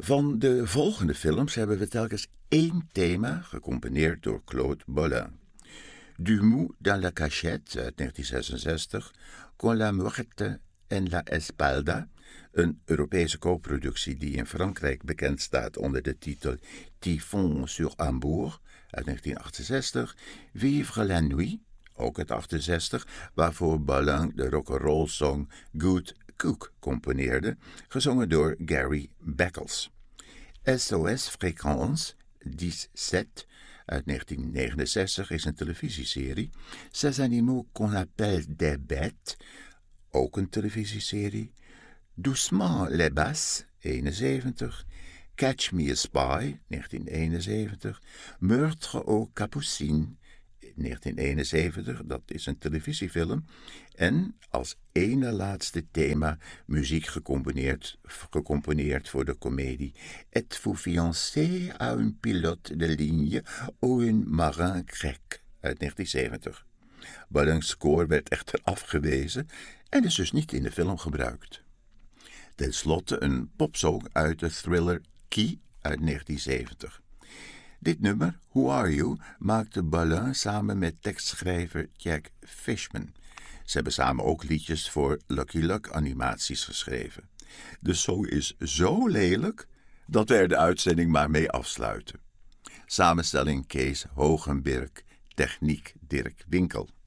Van de volgende films hebben we telkens één thema, gecomponeerd door Claude Bolin. Du Mou dans la Cachette uit 1966, Con la Muerte en la Espalda, een Europese co-productie die in Frankrijk bekend staat onder de titel Typhon sur Hambourg uit 1968, Vivre la Nuit, ook uit 68, waarvoor Bolin de rock'n'roll song Good Cook componeerde, gezongen door Gary Beckles. SOS Fréquence 17 uit 1969 is een televisieserie. Ces animaux qu'on appelle des bêtes, ook een televisieserie. Doucement les basses, 71. Catch Me a Spy, 1971. Meurtre aux Capucines, 1971, dat is een televisiefilm. En als ene laatste thema muziek gecomponeerd voor de komedie Êtes-vous fiancé à un pilote de ligne ou un marin grec uit 1970. Bolin's score werd echter afgewezen en is dus niet in de film gebruikt. Ten slotte een popsong uit de thriller Key uit 1970. Dit nummer, Who Are You, maakte Bolin samen met tekstschrijver Jack Fishman. Ze hebben samen ook liedjes voor Lucky Luke animaties geschreven. De song is zo lelijk dat we er de uitzending maar mee afsluiten. Samenstelling Kees Hogenberg, techniek Dirk Winkel.